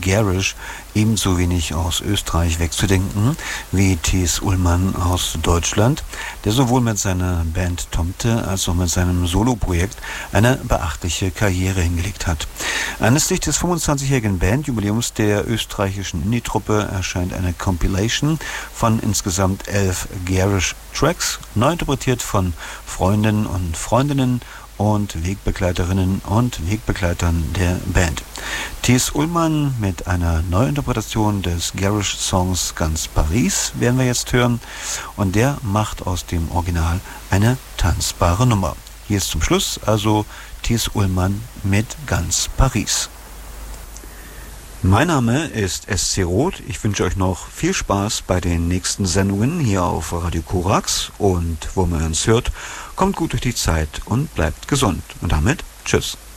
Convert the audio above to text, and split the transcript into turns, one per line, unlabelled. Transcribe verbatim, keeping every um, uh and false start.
Garish ebenso wenig aus Österreich wegzudenken wie Thies Ullmann aus Deutschland, der sowohl mit seiner Band Tomte als auch mit seinem Soloprojekt eine beachtliche Karriere hingelegt hat. Anlässlich des fünfundzwanzigjährigen Bandjubiläums der österreichischen Indie-Truppe erscheint eine Compilation von insgesamt elf Garish-Tracks, neu interpretiert von Freundinnen und Freundinnen und Wegbegleiterinnen und Wegbegleitern der Band. Thies Ullmann mit einer Neuinterpretation des Garish-Songs Ganz Paris werden wir jetzt hören, und der macht aus dem Original eine tanzbare Nummer. Hier ist zum Schluss also Thies Ullmann mit Ganz Paris. Mein Name ist S C Roth. Ich wünsche euch noch viel Spaß bei den nächsten Sendungen hier auf Radio Korax, und wo man uns hört, kommt gut durch die Zeit und bleibt gesund. Und damit tschüss.